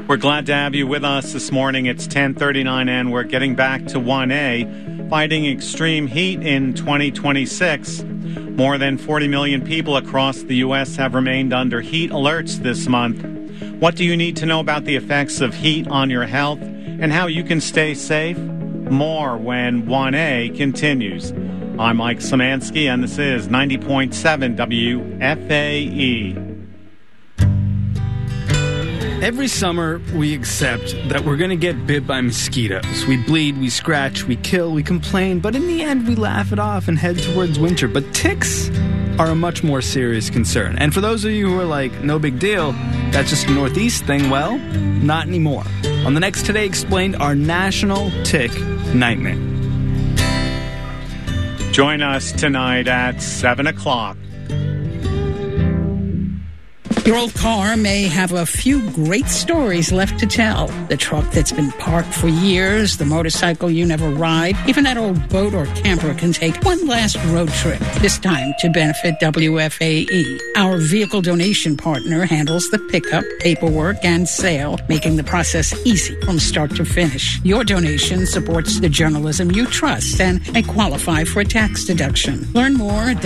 We're glad to have you with us this morning. It's 10:39 and we're getting back to 1A, fighting extreme heat in 2026. More than 40 million people across the U.S. have remained under heat alerts this month. What do you need to know about the effects of heat on your health and how you can stay safe? More when 1A continues. I'm Mike Szymanski, and this is 90.7 WFAE. Every summer, we accept that we're going to get bit by mosquitoes. We bleed, we scratch, we kill, we complain, but in the end, we laugh it off and head towards winter. But ticks are a much more serious concern. And for those of you who are like, no big deal, that's just a Northeast thing, well, not anymore. On the next Today Explained, our national tick nightmare. Join us tonight at 7 o'clock. Your old car may have a few great stories left to tell. The truck that's been parked for years, the motorcycle you never ride, even that old boat or camper can take one last road trip, this time to benefit WFAE. Our vehicle donation partner handles the pickup, paperwork, and sale, making the process easy from start to finish. Your donation supports the journalism you trust and may qualify for a tax deduction. Learn more at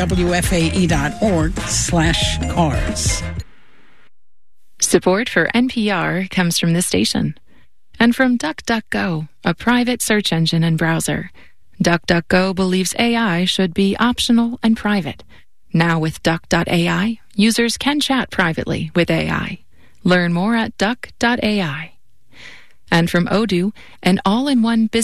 WFAE.org/cars. Support for NPR comes from this station and from DuckDuckGo, a private search engine and browser. DuckDuckGo believes AI should be optional and private. Now with Duck.ai, users can chat privately with AI. Learn more at Duck.ai. And from Odoo, an all-in-one business